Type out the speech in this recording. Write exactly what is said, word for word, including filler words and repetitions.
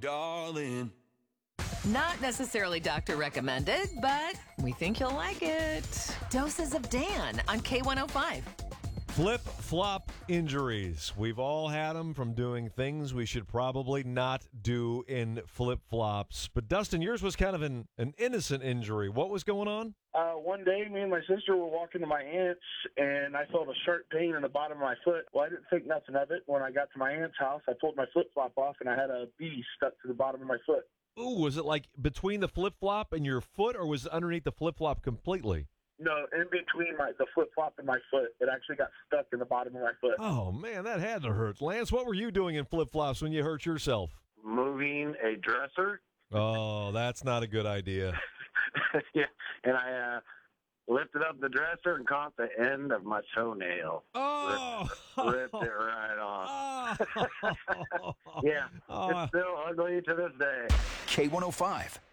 darling. Not necessarily doctor recommended, but we think you'll like it. Doses of Dan on K one oh five. Flip-flop injuries. We've all had them from doing things we should probably not do in flip-flops. But, Dustin, yours was kind of an, an innocent injury. What was going on? Uh, one day, me and my sister were walking to my aunt's, and I felt a sharp pain in the bottom of my foot. Well, I didn't think nothing of it. When I got to my aunt's house, I pulled my flip-flop off, and I had a bee stuck to the bottom of my foot. Ooh, was it like between the flip-flop and your foot, or was it underneath the flip-flop completely? No, in between my the flip-flop and my foot. It actually got stuck in the bottom of my foot. Oh, man, that had to hurt. Lance, what were you doing in flip-flops when you hurt yourself? Moving a dresser. Oh, that's not a good idea. Yeah, and I uh, lifted up the dresser and caught the end of my toenail. Oh! Ripped, ripped it right off. Oh. Yeah, Oh. it's still ugly to this day. K one oh five.